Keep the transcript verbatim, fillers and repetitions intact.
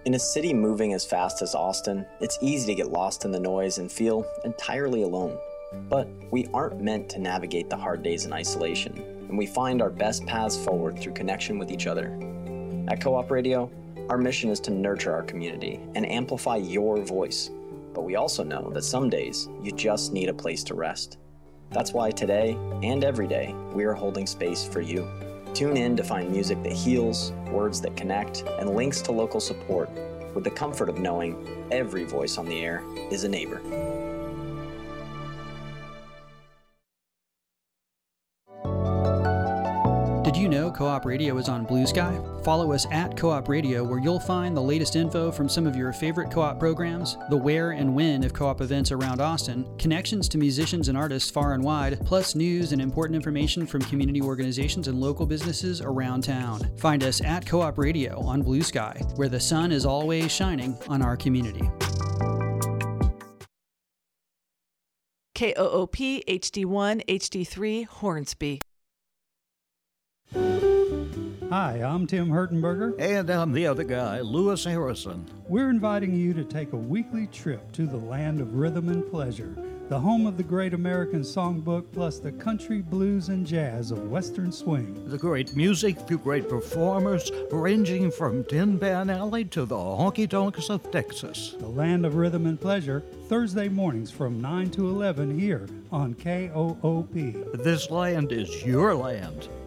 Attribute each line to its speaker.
Speaker 1: In a city moving as fast as Austin, it's easy to get lost in the noise and feel entirely alone. But we aren't meant to navigate the hard days in isolation, and we find our best paths forward through connection with each other. At Co-op Radio, our mission is to nurture our community and amplify your voice. But we also know that some days you just need a place to rest. That's why today and every day we are holding space for you. Tune in to find music that heals, words that connect, and links to local support with the comfort of knowing every voice on the air is a neighbor.
Speaker 2: Did you know Co-op Radio is on Blue Sky? Follow us at Co-op Radio, where you'll find the latest info from some of your favorite co-op programs, the where and when of co-op events around Austin, connections to musicians and artists far and wide, plus news and important information from community organizations and local businesses around town. Find us at Co-op Radio on Blue Sky, where the sun is always shining on our community.
Speaker 3: K O O P H D one H D three Hornsby.
Speaker 4: Hi, I'm Tim Hertenberger.
Speaker 5: And I'm the other guy, Lewis Harrison.
Speaker 4: We're inviting you to take a weekly trip to the land of rhythm and pleasure, the home of the great American songbook, plus the country, blues, and jazz of Western swing.
Speaker 5: The great music, the great performers, ranging from Tin Pan Alley to the honky-tonks of Texas.
Speaker 4: The land of rhythm and pleasure, Thursday mornings from nine to eleven here on K O O P.
Speaker 5: This land is your land.